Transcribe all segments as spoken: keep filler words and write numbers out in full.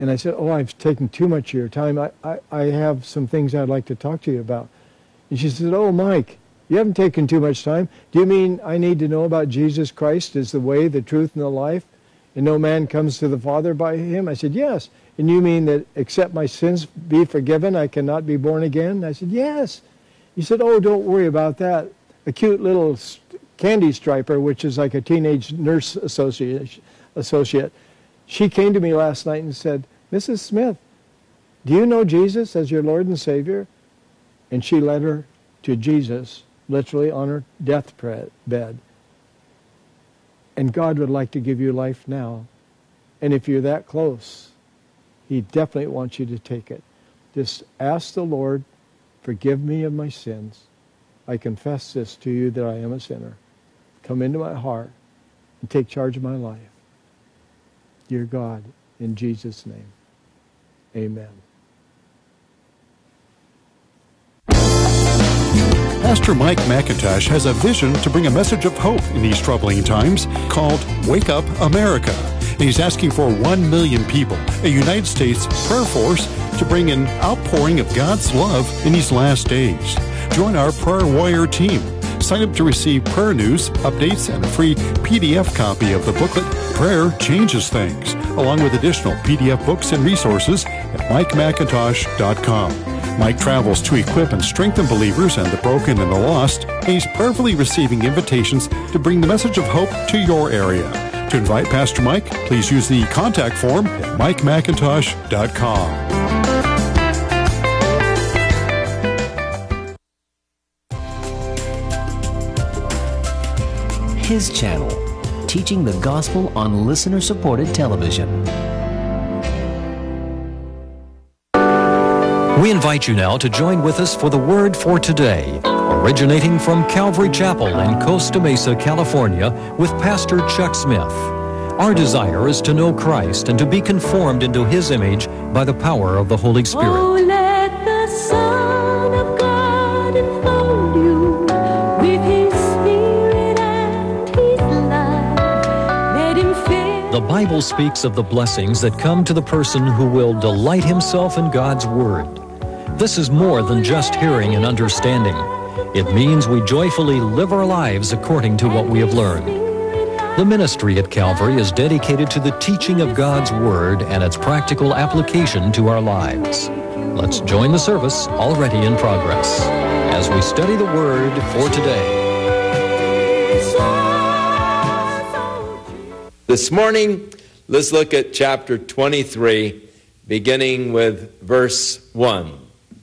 And I said, oh, I've taken too much of your time. I, I, I have some things I'd like to talk to you about. And she said, oh, Mike, you haven't taken too much time. Do you mean I need to know about Jesus Christ as the way, the truth, and the life, and no man comes to the Father by him? I said, yes. And you mean that except my sins be forgiven, I cannot be born again? I said, yes. He said, oh, don't worry about that. A cute little candy striper, which is like a teenage nurse associate, associate. She came to me last night and said, Missus Smith, do you know Jesus as your Lord and Savior? And she led her to Jesus, literally on her death bed. And God would like to give you life now. And if you're that close, He definitely wants you to take it. Just ask the Lord, forgive me of my sins. I confess this to you that I am a sinner. Come into my heart and take charge of my life. Dear God, in Jesus' name, amen. Pastor Mike MacIntosh has a vision to bring a message of hope in these troubling times called Wake Up America. And he's asking for one million people, a United States prayer force, to bring an outpouring of God's love in these last days. Join our Prayer Warrior team. Sign up to receive prayer news, updates, and a free P D F copy of the booklet, Prayer Changes Things, along with additional P D F books and resources at mike macintosh dot com. Mike travels to equip and strengthen believers and the broken and the lost, and he's prayerfully receiving invitations to bring the message of hope to your area. To invite Pastor Mike, please use the contact form at mike macintosh dot com. His channel, teaching the gospel on listener-supported television. We invite you now to join with us for the Word for Today, originating from Calvary Chapel in Costa Mesa, California, with Pastor Chuck Smith. Our desire is to know Christ and to be conformed into His image by the power of the Holy Spirit. Oh, let the Son of God enfold you with His Spirit and His light. Let Him fill. The Bible speaks of the blessings that come to the person who will delight himself in God's Word. This is more than just hearing and understanding. It means we joyfully live our lives according to what we have learned. The ministry at Calvary is dedicated to the teaching of God's Word and its practical application to our lives. Let's join the service already in progress as we study the Word for today. This morning, let's look at chapter twenty-three, beginning with verse one.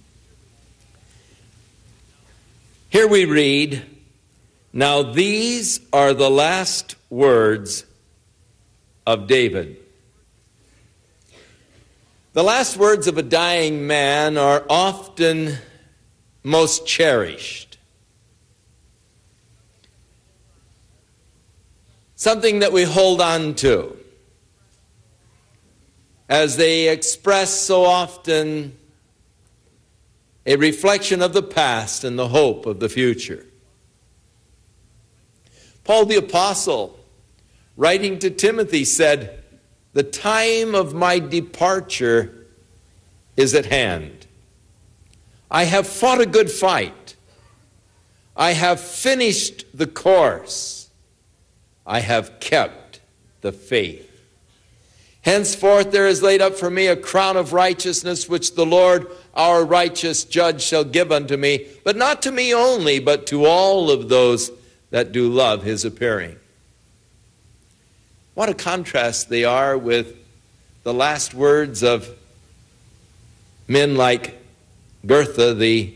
Here we read, "Now these are the last words of David." The last words of a dying man are often most cherished. Something that we hold on to, as they express so often a reflection of the past and the hope of the future. Paul the Apostle, writing to Timothy, said, "The time of my departure is at hand. I have fought a good fight. I have finished the course. I have kept the faith. Henceforth there is laid up for me a crown of righteousness, which the Lord, our righteous judge, shall give unto me, but not to me only, but to all of those that do love His appearing." What a contrast they are with the last words of men like Goethe, the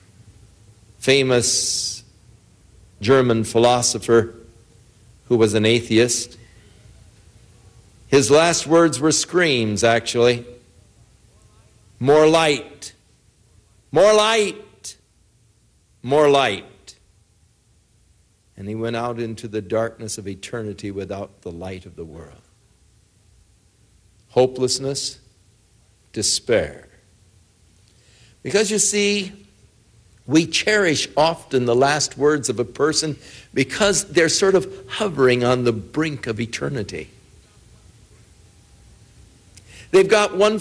famous German philosopher who was an atheist. His last words were screams, actually. More light, more light, more light. And he went out into the darkness of eternity without the light of the world. Hopelessness, despair. Because you see, we cherish often the last words of a person because they're sort of hovering on the brink of eternity. They've got one